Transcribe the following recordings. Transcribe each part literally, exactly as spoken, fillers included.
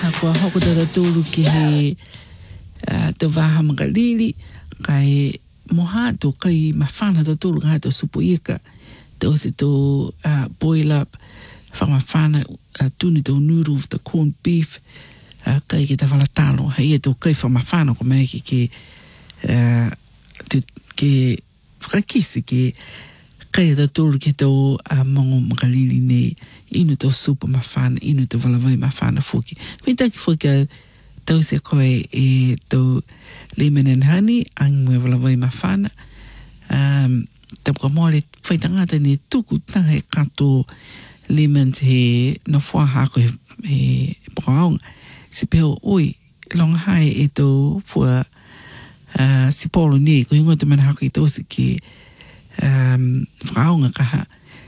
kua hoko tata tūru ki he uh, te waha makalili kai moha tō kai mawhana tata tūru kai tō supu ika tō se tō uh, boil up whamawhana uh, tūni tō noodle the corned beef uh, kai ki ta walatalo hei e tō kai whamawhana ko mai ki ke uh, tu, ke whakakisi ke kai tata tūru ki tō uh, mongo makalili nei inu tō supu mawhana, inu tō walawai mawhana fuki. Mitaki fuki a tau se koe e tō lemon and honey, ang mwe walawai mawhana. Um, tau ka mōre whaitangata ne tuku tanga he kato lemons he no whaha ko he, he pakaonga. Si peo oi, longa hai e tō pua uh, si polo ne, ko hingo te mana hako i tō se ke um, whakaonga kaha.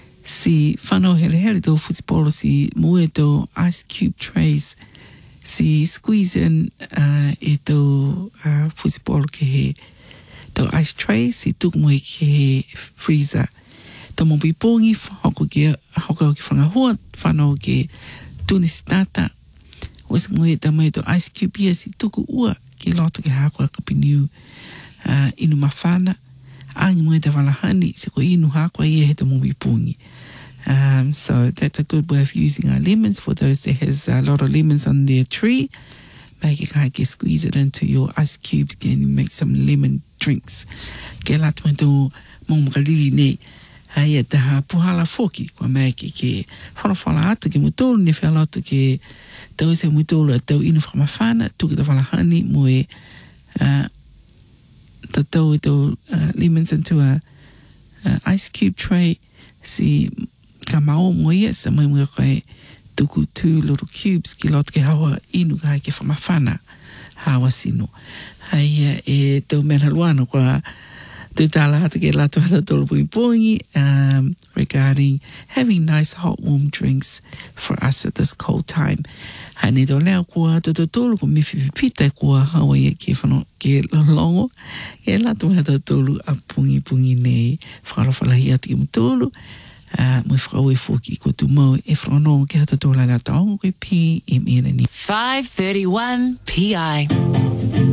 Si whanau hele hele tō futipolo si mua tō ice cube trays si squeeze in uh, e tō uh, futipolo ke he tō ice tray si tuku moe ke he freezer tō mopi pōngi hoko ke hoko ke whangahua whanau ke tūne si tata wes moe tā moe tō ice cube ia si tuku ua ke loto ke hako a kapiniu uh, inu mawhana angi moe te walahani se ko inu hako ia he tō mopi pōngi. Um, so that's a good way of using our lemons for those that has a lot of lemons on their tree. Make it like you squeeze it into your ice cubes and make some lemon drinks. Ke lato me tō mōmakalili nei. Hai e taha puhala foki kua mea ke ke whalawhala atu ke mutolu ne whiala atu ke tau se mutolu a tau inu whamawhana tuki ta walahani moe uh, ta tau e tō uh, lemons into a uh, ice cube tray si ka mao moia sa mai mua koe tuku two little cubes ki lot ke hawa inu kai ke whamawhana hawa sino. Hai e tau mena luana kua tu tala hata ke lato hata tolu pui pongi um, regarding having nice hot warm drinks for us at this cold time. Hai ne tau lea kua tu tolu ko miwhiwhipita kua hawa ia ke whano ke longo ke lato hata tolu a pungi pungi nei whakarawhalahi atu ke mutolu. Uh, mwe whakaue fuki ko tu mau e whanau ke hata tōla la taongo koe P M N. five thirty-one P I